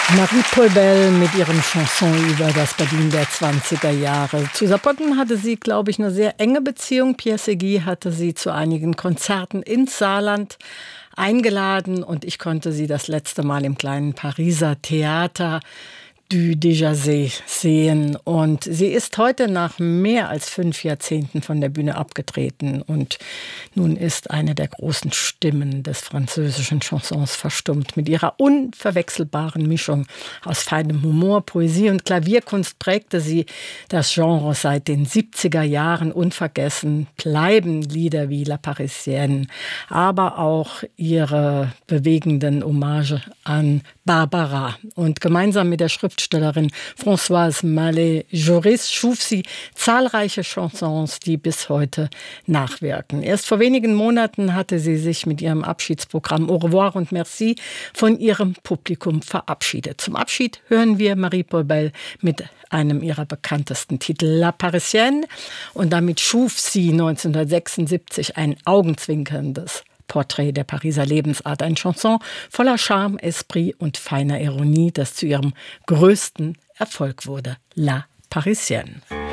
Marie-Paul Bell mit ihrem Chanson über das Berlin der 20er Jahre. Zu Saarbrücken hatte sie, glaube ich, eine sehr enge Beziehung. Pierre Segui hatte sie zu einigen Konzerten ins Saarland eingeladen und ich konnte sie das letzte Mal im kleinen Pariser Theater du Dejazet sehen. Und sie ist heute nach mehr als 5 Jahrzehnten von der Bühne abgetreten und nun ist eine der großen Stimmen des französischen Chansons verstummt. Mit ihrer unverwechselbaren Mischung aus feinem Humor, Poesie und Klavierkunst prägte sie das Genre seit den 70er Jahren. Unvergessen bleiben Lieder wie La Parisienne, aber auch ihre bewegenden Hommage an Barbara. Und gemeinsam mit der Schriftstellerin Françoise Mallet-Joris schuf sie zahlreiche Chansons, die bis heute nachwirken. Erst vor wenigen Monaten hatte sie sich mit ihrem Abschiedsprogramm Au revoir und merci von ihrem Publikum verabschiedet. Zum Abschied hören wir Marie-Paul Bell mit einem ihrer bekanntesten Titel, La Parisienne. Und damit schuf sie 1976 ein augenzwinkerndes Porträt der Pariser Lebensart. Ein Chanson voller Charme, Esprit und feiner Ironie, das zu ihrem größten Erfolg wurde. La Parisienne.